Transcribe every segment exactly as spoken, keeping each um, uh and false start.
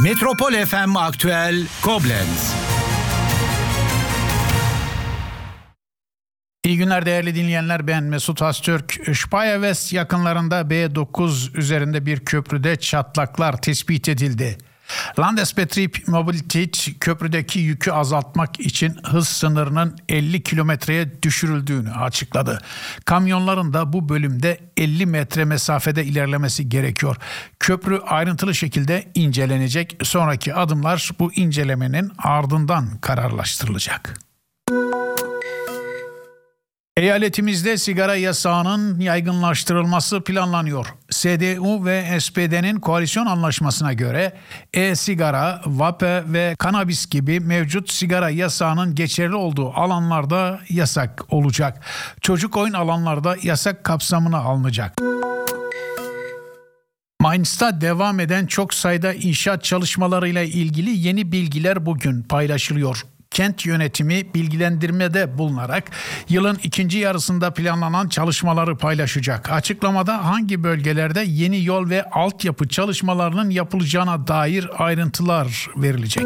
Metropol F M Aktüel Koblenz. İyi günler değerli dinleyenler, ben Mesut Hastürk. Speyer West yakınlarında B dokuz üzerinde bir köprüde çatlaklar tespit edildi. Landesbetrieb Mobilität köprüdeki yükü azaltmak için hız sınırının elli kilometreye düşürüldüğünü açıkladı. Kamyonların da bu bölümde elli metre mesafede ilerlemesi gerekiyor. Köprü ayrıntılı şekilde incelenecek. Sonraki adımlar bu incelemenin ardından kararlaştırılacak. Eyaletimizde sigara yasağının yaygınlaştırılması planlanıyor. S D U ve S P D'nin koalisyon anlaşmasına göre e-sigara, vape ve kanabis gibi mevcut sigara yasağının geçerli olduğu alanlarda yasak olacak. Çocuk oyun alanlarda yasak kapsamına alınacak. Mainz'ta devam eden çok sayıda inşaat çalışmalarıyla ilgili yeni bilgiler bugün paylaşılıyor. Kent yönetimi bilgilendirmede bulunarak yılın ikinci yarısında planlanan çalışmaları paylaşacak. Açıklamada hangi bölgelerde yeni yol ve altyapı çalışmalarının yapılacağına dair ayrıntılar verilecek.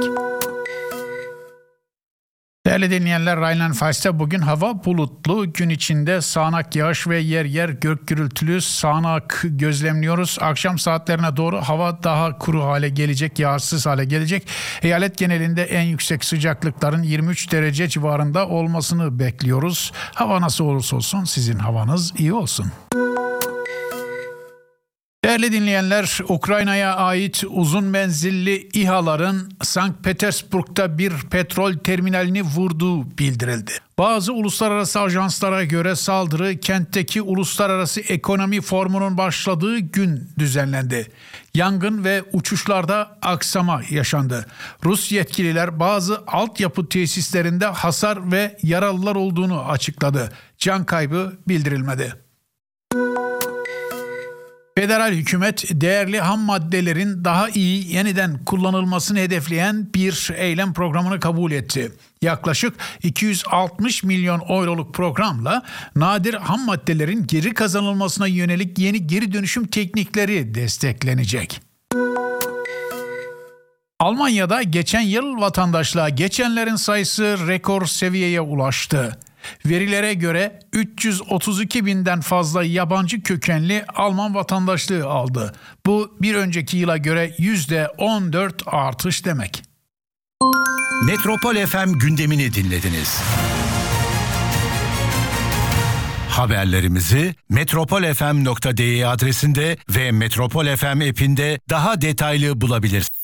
Değerli dinleyenler, Rheinland-Pfalz'te bugün hava bulutlu, gün içinde sağanak yağış ve yer yer gök gürültülü sağanak gözlemliyoruz. Akşam saatlerine doğru hava daha kuru hale gelecek, yağışsız hale gelecek. Eyalet genelinde en yüksek sıcaklıkların yirmi üç derece civarında olmasını bekliyoruz. Hava nasıl olursa olsun sizin havanız iyi olsun. Değerli dinleyenler, Ukrayna'ya ait uzun menzilli İHA'ların Sankt Petersburg'da bir petrol terminalini vurduğu bildirildi. Bazı uluslararası ajanslara göre saldırı kentteki Uluslararası Ekonomi Forumu'nun başladığı gün düzenlendi. Yangın ve uçuşlarda aksama yaşandı. Rus yetkililer bazı altyapı tesislerinde hasar ve yaralılar olduğunu açıkladı. Can kaybı bildirilmedi. Federal hükümet değerli ham maddelerin daha iyi yeniden kullanılmasını hedefleyen bir eylem programını kabul etti. Yaklaşık iki yüz altmış milyon euroluk programla nadir ham maddelerin geri kazanılmasına yönelik yeni geri dönüşüm teknikleri desteklenecek. Almanya'da geçen yıl vatandaşlığa geçenlerin sayısı rekor seviyeye ulaştı. Verilere göre üç yüz otuz iki binden fazla yabancı kökenli Alman vatandaşlığı aldı. Bu bir önceki yıla göre yüzde on dört artış demek. Metropol F M gündemini dinlediniz. Haberlerimizi metropol f m nokta d e adresinde ve Metropol F M app'inde daha detaylı bulabilirsiniz.